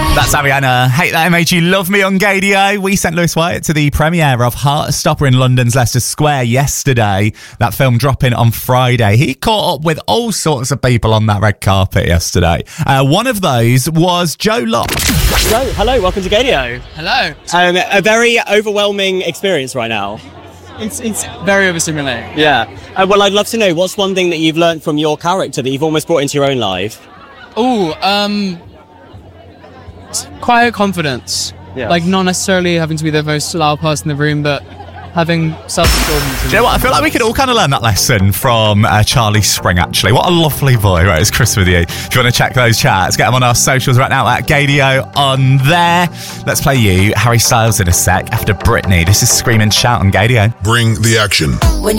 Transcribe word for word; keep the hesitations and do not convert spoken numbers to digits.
That's Ariana. Hate That I Made You Love Me on Gadio. We sent Lewis Wyatt to the premiere of Heartstopper in London's Leicester Square yesterday. That film dropping on Friday. He caught up with all sorts of people on that red carpet yesterday. Uh, one of those was Joe Locke. Joe, hello, welcome to Gadio. Hello. Um, a very overwhelming experience right now. It's it's very overstimulating. Yeah. Uh, well, I'd love to know, what's one thing that you've learned from your character that you've almost brought into your own life? Oh, um, quiet confidence. Yeah. Like, not necessarily having to be the most loud person in the room, but having self-assurance. Do you know what? I feel like we could all kind of learn that lesson from uh, Charlie Spring, actually. What a lovely boy. Right, it's Chris with you. If you want to check those chats, get them on our socials right now at Gadio on there. Let's play you Harry Styles in a sec after Britney. This is Scream and Shout on Gadio. Bring the action. When